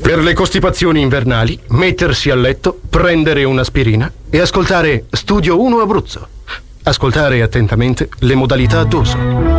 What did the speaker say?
Per le costipazioni invernali, mettersi a letto, prendere un'aspirina e ascoltare Studio 1 Abruzzo. Ascoltare attentamente le modalità d'uso.